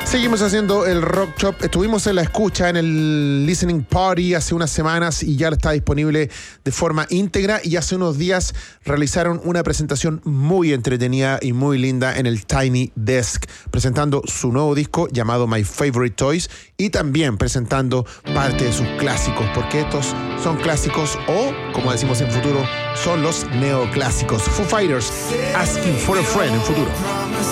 Seguimos haciendo el Rock Shop. Estuvimos en la escucha en el Listening Party hace unas semanas y ya está disponible de forma íntegra, y hace unos días realizaron una presentación muy entretenida y muy linda en el Tiny Desk, presentando su nuevo disco llamado My Favorite Toys y también presentando parte de sus clásicos, porque estos son clásicos o, como decimos en futuro, son los neoclásicos. Foo Fighters, Asking for a Friend en futuro.